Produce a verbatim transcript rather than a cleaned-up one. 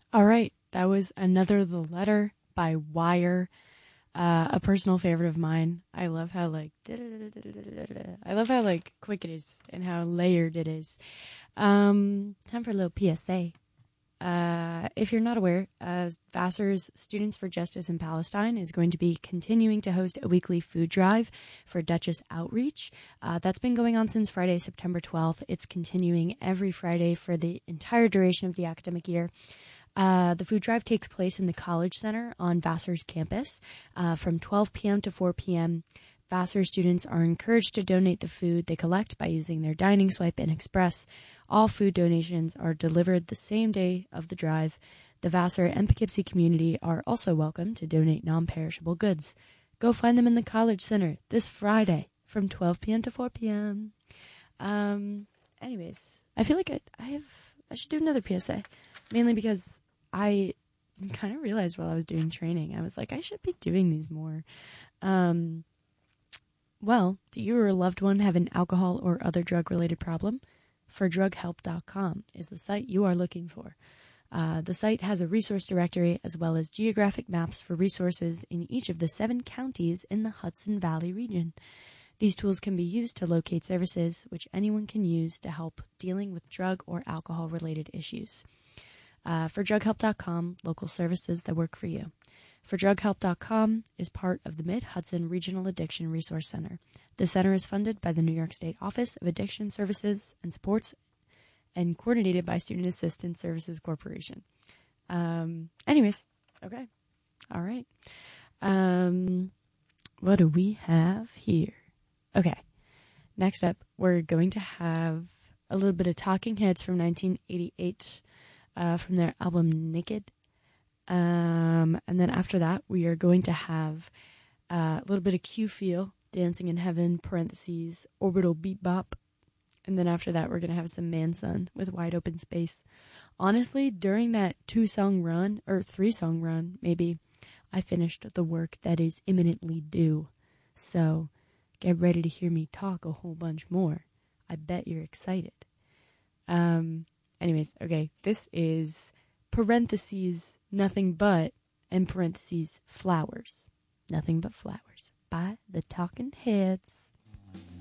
All right, that was Another the Letter by Wire, uh, a personal favorite of mine. I love how, like, I love how, like, quick it is and how layered it is. Um, time for a little P S A. Uh, if you're not aware, uh, Vassar's Students for Justice in Palestine is going to be continuing to host a weekly food drive for Duchess Outreach. Uh, that's been going on since Friday, September twelfth. It's continuing every Friday for the entire duration of the academic year. Uh, the food drive takes place in the College Center on Vassar's campus uh, from twelve p.m. to four p.m. Vassar students are encouraged to donate the food they collect by using their Dining Swipe and Express. All food donations are delivered the same day of the drive. The Vassar and Poughkeepsie community are also welcome to donate non-perishable goods. Go find them in the College Center this Friday from twelve p.m. to four p.m. Um, anyways, I feel like I, I have I should do another P S A, mainly because I kind of realized while I was doing training, I was like, I should be doing these more. Um, well, do you or a loved one have an alcohol or other drug-related problem? for drug help dot com is the site you are looking for. Uh, the site has a resource directory as well as geographic maps for resources in each of the seven counties in the Hudson Valley region. These tools can be used to locate services which anyone can use to help dealing with drug or alcohol-related issues. Uh, for drug help dot com, local services that work for you. for drug help dot com is part of the Mid-Hudson Regional Addiction Resource Center. The center is funded by the New York State Office of Addiction Services and Supports and coordinated by Student Assistance Services Corporation. Um, anyways, okay. All right. Um, what do we have here? Okay. Next up, we're going to have a little bit of Talking Heads from nineteen eighty-eight uh, from their album Naked. Um, and then after that, we are going to have uh, a little bit of Q-Feel, Dancing in Heaven, parentheses, Orbital Beat Bop. And then after that, we're going to have some Mansun with Wide Open Space. Honestly, during that two-song run, or three-song run, maybe, I finished the work that is imminently due. So, get ready to hear me talk a whole bunch more. I bet you're excited. Um, anyways, okay, this is parentheses, nothing but, and parentheses, flowers. Nothing but flowers by the Talking Heads.